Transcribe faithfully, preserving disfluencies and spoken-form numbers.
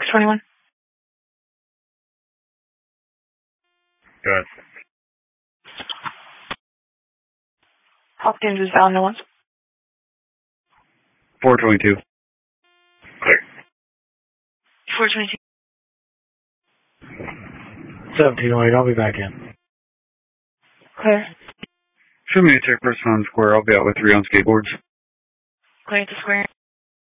six twenty-one. Good. Hopkins is down to once. four twenty-two. Clear. four twenty-two. seventeen oh eight, I'll be back in. Clear. Show me a check person on square. I'll be out with three on skateboards. Clear at the square.